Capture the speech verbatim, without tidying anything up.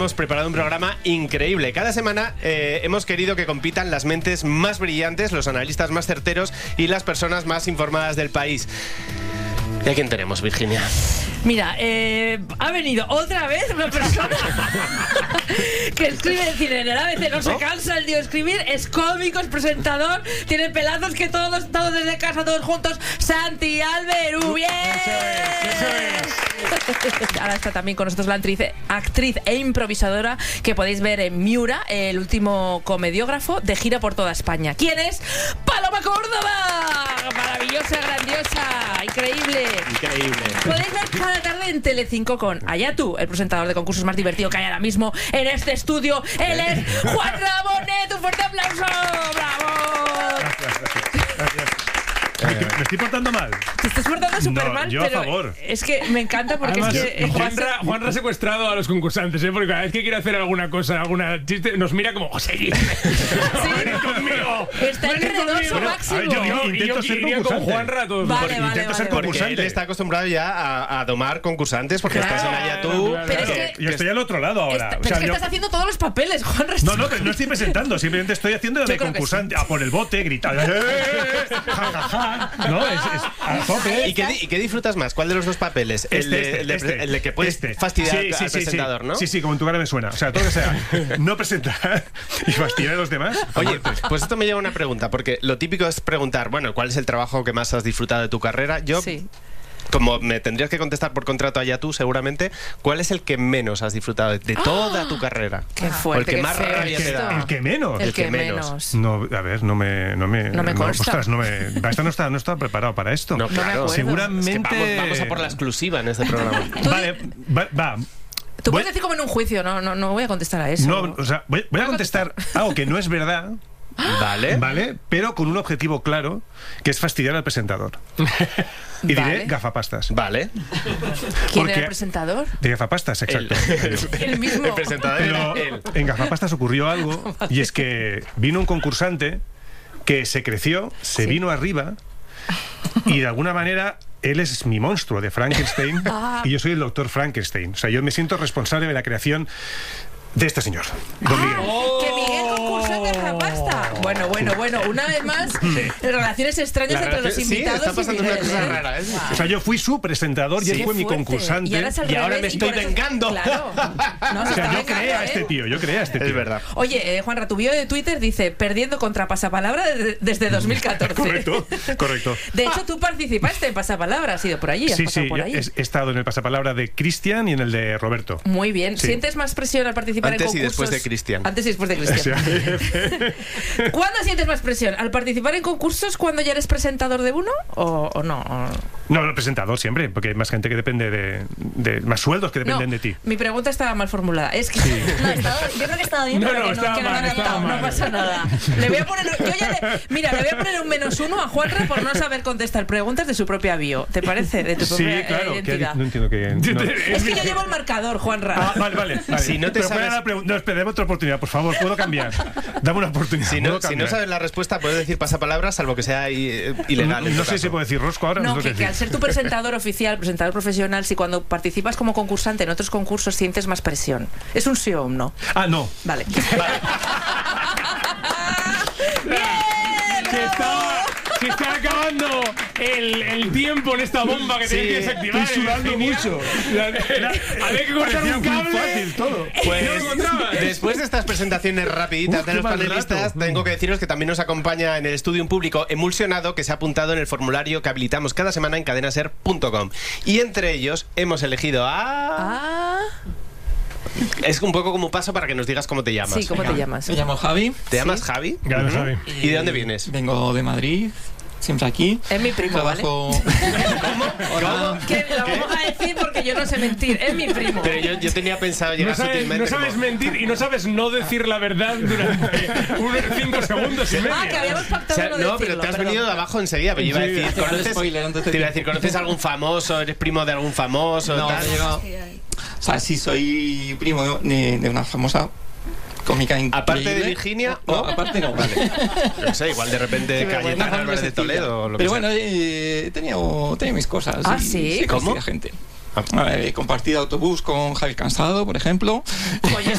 hemos preparado un programa increíble. Cada semana eh, hemos querido que compitan las mentes más brillantes, los analistas más certeros y las personas más informadas del país. ¿Y a quién tenemos, Virginia? Mira, eh, ha venido otra vez una persona que escribe en cine en el A B C, no se cansa el tío de escribir, es cómico, es presentador, tiene pelazos que todos, todos desde casa, todos juntos. Santi Alberú, bien. Eso es, eso es. Ahora está también con nosotros la actriz, actriz e improvisadora que podéis ver en Miura, el último comediógrafo de gira por toda España. ¿Quién es? ¡Paloma Córdoba! Maravillosa, grandiosa, increíble. Increíble. Podéis ver cada tarde en Telecinco con Ayatu, el presentador de concursos más divertido que hay ahora mismo en este estudio. Él es Juan Rabonet. Un fuerte aplauso. ¡Bravo! Gracias, gracias, gracias. ¿Me, me estoy portando mal? Te estás portando súper No, mal, yo a pero favor. es que me encanta porque Además, es que... Juanra, Juanra ha secuestrado a los concursantes, ¿eh? Porque cada vez que quiere hacer alguna cosa, alguna chiste, nos mira como, ¡oh, seguidme! ¡Ven conmigo! Está ¡Ven enredoso conmigo! máximo. A ver, yo- Y yo, y yo Intento ser iría con concursante. Juanra a todos. Vale, Porque vale, intento vale, ser vale. Porque concursante. él está acostumbrado ya a, a domar concursantes porque Claro, estás en Ayatu. claro, Pero es claro. que... Yo estoy al otro lado ahora. Esta- O pero sea, es que yo- estás haciendo todos los papeles, Juan. No, no, pero no estoy presentando, simplemente estoy haciendo Yo de creo que concursante. A por el bote, gritando. ¡Eh, eh, eh! ¡Ja, ja, ja! No, es, es a tope. ¿Y qué, di- y qué disfrutas más? ¿Cuál de los dos papeles? El, Este, de, este, el, de, este, el de que puedes este. fastidiar Sí, sí, al sí, presentador, sí. ¿no? Sí, sí, como en tu cara me suena. O sea, todo lo que sea no presentar y fastidiar a los demás. Oye, pues esto me lleva a una pregunta, porque lo típico es preguntar, bueno, ¿cuál es el trabajo que más has disfrutado de tu carrera? Yo, Sí. como me tendrías que contestar por contrato allá tú, seguramente, ¿cuál es el que menos has disfrutado de, de toda tu carrera? Qué O el fuerte, que qué más feo rabia te esto. da. El que menos. El el que que menos. menos. No, a ver, no me. No me, No me consta. Ostras, no me. Esta no está, no estaba preparado para esto. No, me claro. acuerdo. Seguramente. Es que vamos, vamos a por la exclusiva en este programa. Tú- Vale, va. va. Tú Voy- puedes decir como en un juicio, no, no, no voy a contestar a eso. No, o sea, voy, voy a contestar algo que no es verdad, ¿Vale? ¿vale? Pero con un objetivo claro, que es fastidiar al presentador. Y Vale. diré gafapastas. Vale. ¿Quién porque- era el presentador? De gafapastas, exacto. El mismo. El presentador era Pero él. en Gafapastas ocurrió algo, y es que vino un concursante que se creció, se Sí. vino arriba, y de alguna manera él es mi monstruo de Frankenstein, Ah. y yo soy el doctor Frankenstein. O sea, yo me siento responsable de la creación de este señor, don Miguel. Que Miguel concursa en Gafapasta. Bueno, bueno, bueno. Una vez más, relaciones extrañas La entre los relación- sí, invitados. está y pasando Miguel, una cosa ¿eh? rara, ¿eh? O sea, yo fui su presentador y Sí. él fue mi Fuerte. concursante. Y ahora, es al Y ahora revés, me estoy por eso- vengando. Claro. No, se O sea, está yo creé vengando, a este ¿eh? tío, yo creé a este tío. Es verdad. Oye, eh, Juanra, tu bio de Twitter dice perdiendo contra Pasapalabra de- desde dos mil catorce. Correcto, correcto. De hecho, tú participaste en Pasapalabra, has ido por allí, has Sí, pasado sí, por yo ahí. he, he estado en el pasapalabra de Cristian y en el de Roberto. Muy bien. Sí. ¿Sientes más presión al participar Antes en y concursos? después de Cristian. Antes y después de Cristian. ¿Cuándo sientes más presión? ¿Al participar en concursos cuando ya eres presentador de uno? ¿O, o no? O- No, el presentador siempre, porque hay más gente que depende de, de- más sueldos que dependen No, de ti. Mi pregunta estaba mal formulada. Es que No, estaba- yo creo que estaba bien, No, pero no, que no, estaba que no mal, me ha estaba adaptado. mal. no pasa nada. Le voy a poner, yo ya le- mira, le voy a poner un menos uno a Juanra por no saber contestar preguntas de su propia bio. ¿Te parece? De tu Sí, propia eh, claro, que identidad. no entiendo que. no. Es que yo llevo el marcador, Juanra. Ah, vale, vale. vale. Si no te Pero ¿cuál sabes- era la pregunta? No, espera, dame otra oportunidad, por favor, puedo cambiar. Dame una oportunidad. Si no, puedo si no cambiar. sabes la respuesta, puedes decir pasapalabras, salvo que sea i- ilegal. en No tu sé caso. si puedo decir rosco ahora. No, sé que, qué que al decir. ser tu presentador oficial, presentador profesional, si cuando participas como concursante en otros concursos sientes más presión. ¿Es un sí o un no? Ah, no. Vale. Se está, se está acabando el, el tiempo en esta bomba que Sí, tienes que desactivar. estoy sudando Genial. mucho. Había que cortar Parecía un muy cable. fácil todo. Pues ¿No lo encontrabas? después de estas presentaciones rapiditas Uf, de qué los mal panelistas, rato. tengo que deciros que también nos acompaña en el estudio un público emulsionado que se ha apuntado en el formulario que habilitamos cada semana en cadenaser punto com. Y entre ellos hemos elegido a... Ah, Es un poco como un paso para que nos digas cómo te llamas. sí, ¿cómo te llamas? Me llamo Javi, ¿Te llamas Javi? Claro, Ujú. Javi. ¿Y de dónde vienes? vengo de Madrid, siempre aquí. Es mi primo, ¿vale? Trabajo. Hola. Que lo vamos a decir porque yo no sé mentir. Es mi primo. Pero yo, yo tenía pensado No llegar sabes, sutilmente no sabes como- mentir y no sabes no decir la verdad durante unos cinco segundos y medio. Ah, que habíamos O pactado sea, no no, decirlo, pero te has perdón. venido de abajo enseguida. Pero yo iba a Sí, decir, hacer el ¿conoces, spoiler antes de te iba a que- decir, ¿conoces a algún famoso? ¿Eres primo de algún famoso? No, tal? he llegado. O sea, sí, soy primo de, de una famosa cómica increíble. Aparte de Virginia, No, ¿o? aparte no. Vale. No sé, igual de repente vergüenza. Cayetano Álvarez de Toledo o lo que Pero sea. bueno, eh, he tenido, he tenido mis cosas. Ah, y ¿sí? he conocido ¿Cómo? gente. Ah. A ver, he compartido autobús con Javi Cansado, por ejemplo. Oye,